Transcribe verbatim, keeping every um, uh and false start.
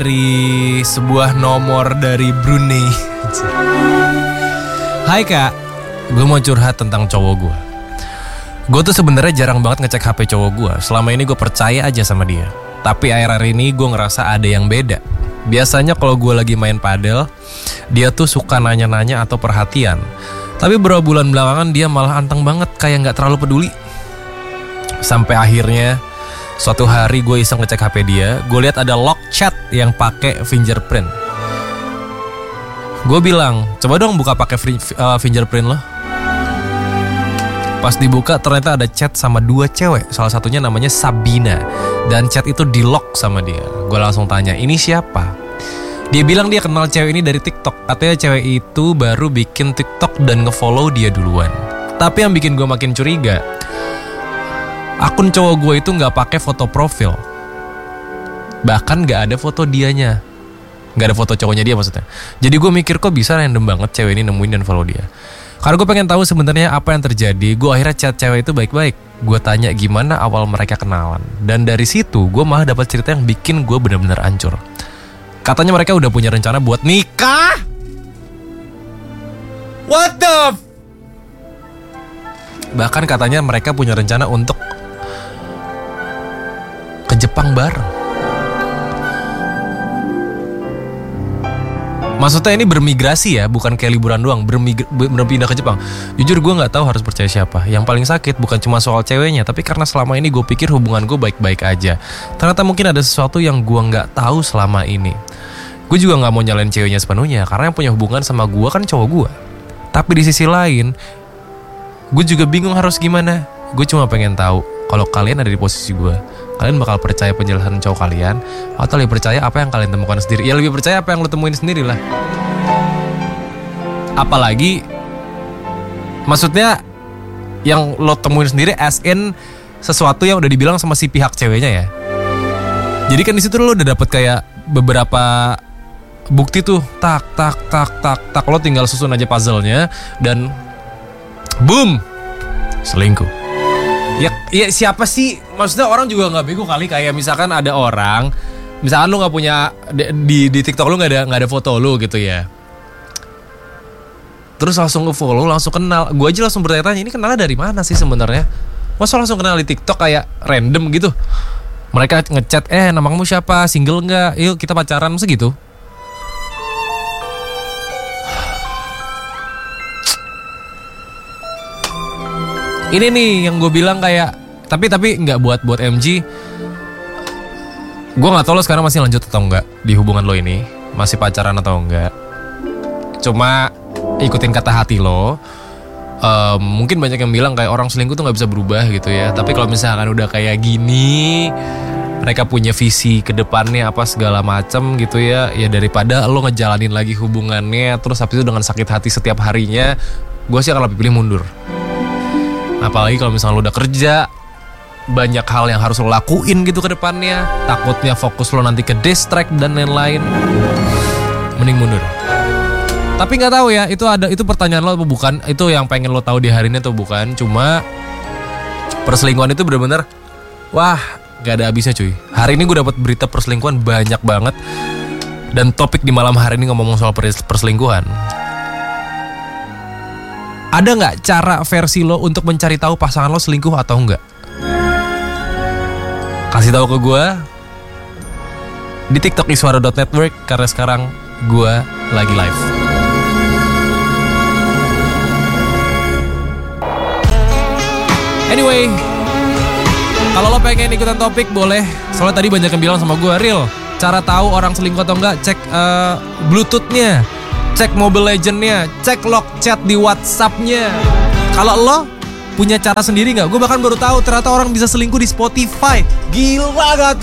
dari sebuah nomor dari Brunei. Hai kak, gue mau curhat tentang cowok gue. Gue tuh sebenarnya jarang banget ngecek H P cowok gue. Selama ini gue percaya aja sama dia. Tapi akhir-akhir ini gue ngerasa ada yang beda. Biasanya kalau gue lagi main padel, dia tuh suka nanya-nanya atau perhatian. Tapi beberapa bulan belakangan dia malah anteng banget, kayak gak terlalu peduli. Sampai akhirnya suatu hari gue iseng ngecek H P dia, gue lihat ada lock chat yang pakai fingerprint. Gue bilang, coba dong buka pakai uh, fingerprint lo. Pas dibuka ternyata ada chat sama dua cewek, salah satunya namanya Sabina, dan chat itu di lock sama dia. Gue langsung tanya, ini siapa? Dia bilang dia kenal cewek ini dari TikTok. Katanya cewek itu baru bikin TikTok dan ngefollow dia duluan. Tapi yang bikin gue makin curiga, akun cowok gue itu gak pakai foto profil. Bahkan gak ada foto dianya. Gak ada foto cowoknya dia maksudnya. Jadi gue mikir kok bisa random banget cewek ini nemuin dan follow dia. Karena gue pengen tahu sebenarnya apa yang terjadi. Gue akhirnya chat cewek itu baik-baik. Gue tanya gimana awal mereka kenalan. Dan dari situ gue malah dapat cerita yang bikin gue benar-benar hancur. Katanya mereka udah punya rencana buat nikah. What the f- Bahkan katanya mereka punya rencana untuk ke Jepang bareng. Maksudnya ini bermigrasi ya, bukan kayak liburan doang, bermig- berpindah ke Jepang. Jujur gue gak tahu harus percaya siapa. Yang paling sakit bukan cuma soal ceweknya, tapi karena selama ini gue pikir hubungan gue baik-baik aja. Ternyata mungkin ada sesuatu yang gue gak tahu selama ini. Gue juga gak mau nyalain ceweknya sepenuhnya, karena yang punya hubungan sama gue kan cowok gue. Tapi di sisi lain, gue juga bingung harus gimana. Gue cuma pengen tahu kalau kalian ada di posisi gue, kalian bakal percaya penjelasan cowok kalian atau lebih percaya apa yang kalian temukan sendiri? Ya lebih percaya apa yang lo temuin sendiri lah. Apalagi maksudnya yang lo temuin sendiri as in sesuatu yang udah dibilang sama si pihak ceweknya ya. Jadi kan di situ lo udah dapet kayak beberapa bukti tuh, tak tak tak tak tak, lo tinggal susun aja puzzle-nya dan boom, selingkuh. Ya, ya siapa sih? Maksudnya orang juga nggak bego kali, kayak misalkan ada orang, misalkan lu nggak punya di di TikTok lu nggak ada nggak ada foto lu gitu ya. Terus langsung nge follow, langsung kenal. Gue aja langsung bertanya-tanya, ini kenalnya dari mana sih sebenarnya? Masa langsung kenal di TikTok kayak random gitu? Mereka ngechat, eh namamu siapa? Single nggak? Yuk kita pacaran, masa gitu? Ini nih yang gue bilang kayak, tapi tapi nggak buat buat M G. Gue nggak tahu lo sekarang masih lanjut atau enggak di hubungan lo ini, masih pacaran atau enggak. Cuma ikutin kata hati lo. Um, mungkin banyak yang bilang kayak orang selingkuh tuh nggak bisa berubah gitu ya. Tapi kalau misalkan udah kayak gini, mereka punya visi ke depannya apa segala macam gitu ya. Ya daripada lo ngejalanin lagi hubungannya, terus habis itu dengan sakit hati setiap harinya, gue sih akan lebih pilih mundur. Apalagi kalau misalnya lo udah kerja, banyak hal yang harus lo lakuin gitu ke depannya. Takutnya fokus lo nanti ke distract dan lain-lain. Mending mundur. Tapi gak tahu ya, itu ada itu pertanyaan lo atau bukan. Itu yang pengen lo tahu di hari ini atau bukan. Cuma perselingkuhan itu bener-bener, wah gak ada habisnya cuy. Hari ini gue dapet berita perselingkuhan banyak banget. Dan topik di malam hari ini ngomong soal perselingkuhan. Ada gak cara versi lo untuk mencari tahu pasangan lo selingkuh atau enggak? Kasih tahu ke gue di TikTok iswara dot network, karena sekarang gue lagi live. Anyway, kalau lo pengen ikutan topik boleh. Soalnya tadi banyak yang bilang sama gue, Real, cara tahu orang selingkuh atau enggak, cek uh, Bluetooth-nya, cek Mobile Legend-nya, cek lock chat di WhatsApp-nya. Kalau lo punya cara sendiri nggak? Gue bahkan baru tahu ternyata orang bisa selingkuh di Spotify. Gila gak tuh?